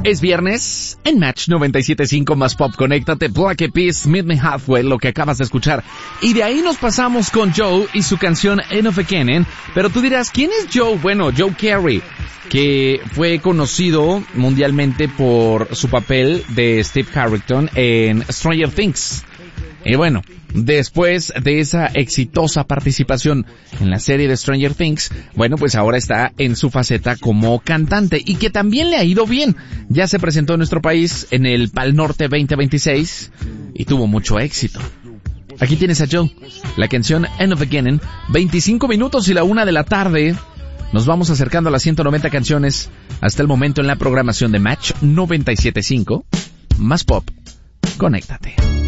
Es viernes en Match 97.5 más Pop. Conéctate, Black Eyed Peas, Meet Me Halfway, lo que acabas de escuchar. Y de ahí nos pasamos con Joe y su canción End of a Cannon. Pero tú dirás, ¿quién es Joe? Bueno, Joe Carey, que fue conocido mundialmente por su papel de Steve Harrington en Stranger Things. Y bueno, después de esa exitosa participación en la serie de Stranger Things, bueno, pues ahora está en su faceta como cantante y que también le ha ido bien. Ya se presentó en nuestro país en el Pal Norte 2026 y tuvo mucho éxito. Aquí tienes a Joe, la canción End of a Cannon, 25 minutos y la 1 de la tarde. Nos vamos acercando a las 190 canciones hasta el momento en la programación de Match 97.5. Más Pop, conéctate.